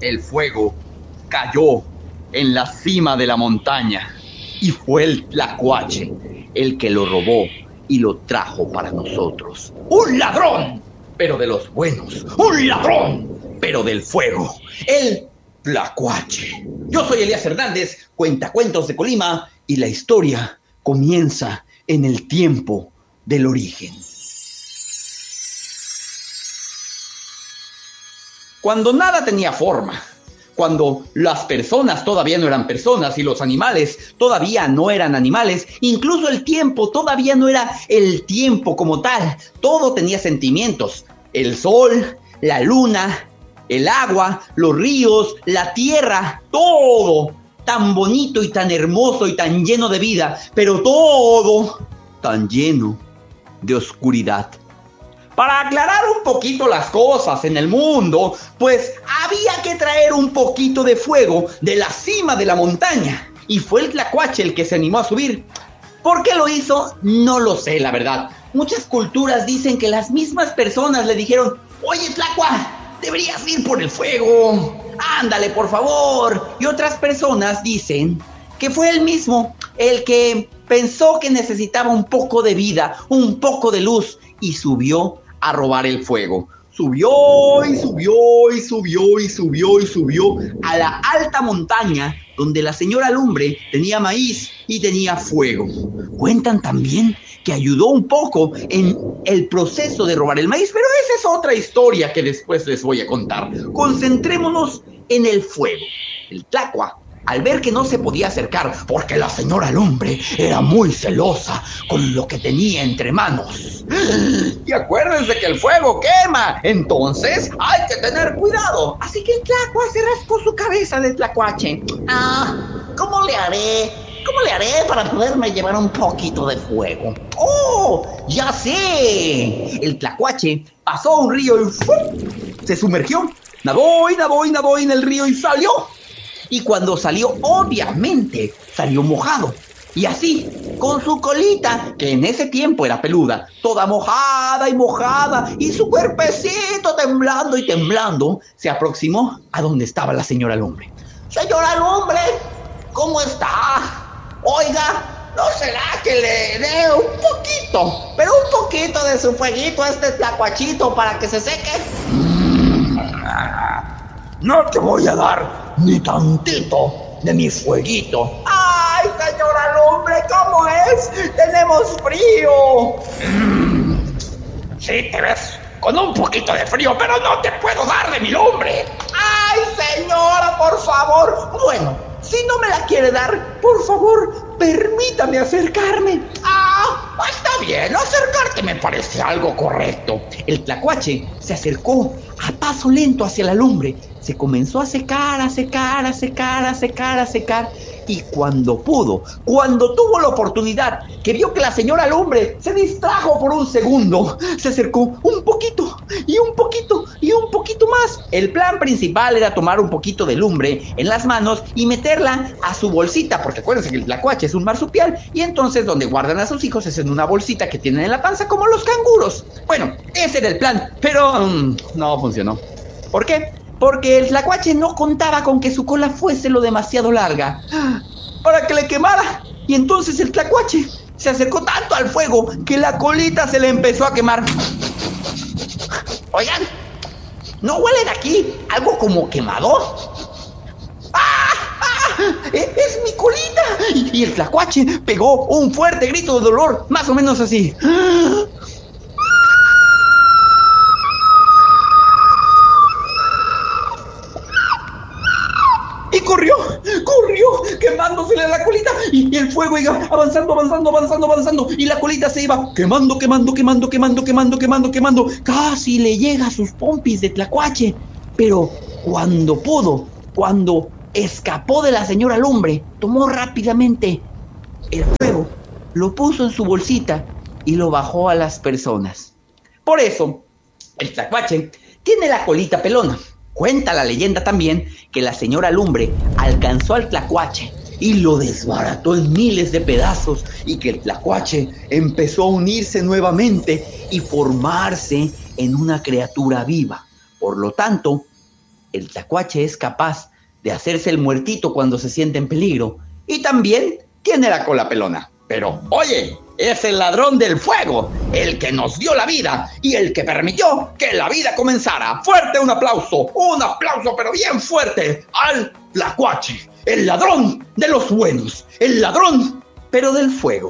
El fuego cayó en la cima de la montaña y fue el tlacuache el que lo robó y lo trajo para nosotros. ¡Un ladrón! Pero de los buenos. ¡Un ladrón! Pero del fuego. El tlacuache. Yo soy Elías Hernández, cuentacuentos de Colima, y la historia comienza en el tiempo del origen. Cuando nada tenía forma, cuando las personas todavía no eran personas y los animales todavía no eran animales, incluso el tiempo todavía no era el tiempo como tal, todo tenía sentimientos. El sol, la luna, el agua, los ríos, la tierra, todo tan bonito y tan hermoso y tan lleno de vida, pero todo tan lleno de oscuridad. Para aclarar un poquito las cosas en el mundo, pues había que traer un poquito de fuego de la cima de la montaña. Y fue el tlacuache el que se animó a subir. ¿Por qué lo hizo? No lo sé, la verdad. Muchas culturas dicen que las mismas personas le dijeron: oye, tlacua, deberías ir por el fuego. Ándale, por favor. Y otras personas dicen que fue él mismo el que pensó que necesitaba un poco de vida, un poco de luz, y subió a robar el fuego. Subió y subió y subió y subió y subió a la alta montaña donde la señora Lumbre tenía maíz y tenía fuego. Cuentan también que ayudó un poco en el proceso de robar el maíz, pero esa es otra historia que después les voy a contar. Concentrémonos en el fuego. El tlacua, al ver que no se podía acercar porque la señora Lumbre era muy celosa con lo que tenía entre manos. Y acuérdense que el fuego quema, entonces hay que tener cuidado. Así que el tlacua se raspó su cabeza de tlacuache. ¿Cómo le haré? ¿Cómo le haré para poderme llevar un poquito de fuego? ¡Oh! ¡Ya sé! El tlacuache pasó a un río y ¡fum!, se sumergió. Nadó y nadó y nadó en el río y salió. Y cuando salió, obviamente, salió mojado. Y así, con su colita, que en ese tiempo era peluda, toda mojada y su cuerpecito temblando y temblando, se aproximó a donde estaba la señora Lumbre. Señora Lumbre, ¿cómo está? Oiga, ¿no será que le dé un poquito, pero un poquito de su fueguito a este tlacuachito para que se seque? No te voy a dar ni tantito de mi fueguito. ¡Ay, señora Lumbre, ¿cómo es? ¡Tenemos frío! Sí, te ves con un poquito de frío, pero no te puedo dar de mi lumbre. ¡Ay, señora, por favor! Bueno, si no me la quiere dar, por favor, permítame acercarme. Está bien, acercarte me parece algo correcto. El tlacuache se acercó a paso lento hacia la lumbre. Se comenzó a secar, a secar, a secar, a secar, a secar. Y cuando pudo, cuando tuvo la oportunidad, que vio que la señora Lumbre se distrajo por un segundo, se acercó un poquito y un poquito y un poquito más. El plan principal era tomar un poquito de lumbre en las manos y meterla a su bolsita, porque acuérdense que el tlacuache es un marsupial, y entonces donde guardan a sus hijos es en una bolsita que tienen en la panza como los canguros. Bueno, ese era el plan, pero no funcionó. ¿Por qué? Porque el tlacuache no contaba con que su cola fuese lo demasiado larga para que le quemara. Y entonces el tlacuache se acercó tanto al fuego que la colita se le empezó a quemar. Oigan, ¿no huele de aquí algo como quemador? ¡Es mi colita! Y el tlacuache pegó un fuerte grito de dolor, más o menos así. Y corrió, quemándosele la colita, y el fuego iba avanzando, y la colita se iba quemando, casi le llega a sus pompis de tlacuache. Pero cuando pudo, cuando escapó de la señora Lumbre, tomó rápidamente el fuego, lo puso en su bolsita y lo bajó a las personas. Por eso, el tlacuache tiene la colita pelona. Cuenta la leyenda también que la señora Lumbre alcanzó al tlacuache y lo desbarató en miles de pedazos, y que el tlacuache empezó a unirse nuevamente y formarse en una criatura viva. Por lo tanto, el tlacuache es capaz de hacerse el muertito cuando se siente en peligro. Y también tiene la cola pelona. Pero, oye, es el ladrón del fuego, el que nos dio la vida y el que permitió que la vida comenzara. Fuerte un aplauso pero bien fuerte al tlacuache, el ladrón de los buenos, el ladrón, pero del fuego.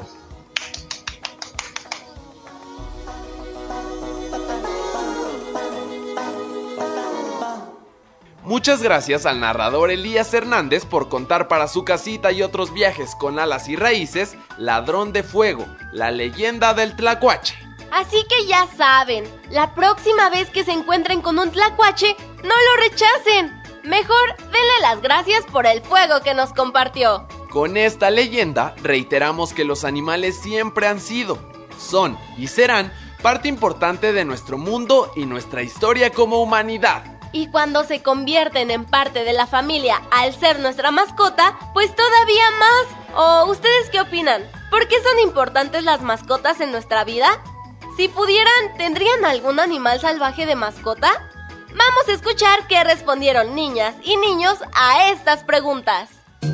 Muchas gracias al narrador Elías Hernández por contar para Su Casita y Otros Viajes con Alas y Raíces, Ladrón de Fuego, la leyenda del tlacuache. Así que ya saben, la próxima vez que se encuentren con un tlacuache, no lo rechacen. Mejor denle las gracias por el fuego que nos compartió. Con esta leyenda reiteramos que los animales siempre han sido, son y serán parte importante de nuestro mundo y nuestra historia como humanidad. Y cuando se convierten en parte de la familia al ser nuestra mascota, pues todavía más. ¿O ustedes qué opinan? ¿Por qué son importantes las mascotas en nuestra vida? Si pudieran, ¿tendrían algún animal salvaje de mascota? Vamos a escuchar qué respondieron niñas y niños a estas preguntas.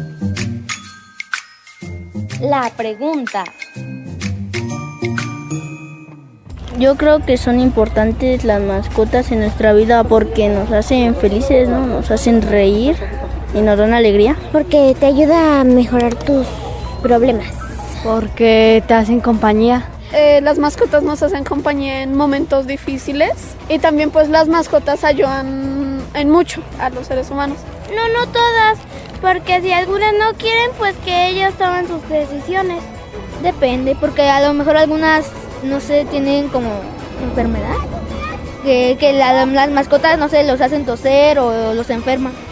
La pregunta. Yo creo que son importantes las mascotas en nuestra vida porque nos hacen felices, ¿no? Nos hacen reír y nos dan alegría. Porque te ayuda a mejorar tus problemas. Porque te hacen compañía. Las mascotas nos hacen compañía en momentos difíciles y también pues las mascotas ayudan en mucho a los seres humanos. No todas, porque si algunas no quieren, pues que ellas tomen sus decisiones. Depende, porque a lo mejor algunas, no sé, tienen como enfermedad. Que las mascotas, no sé, los hacen toser o los enferman.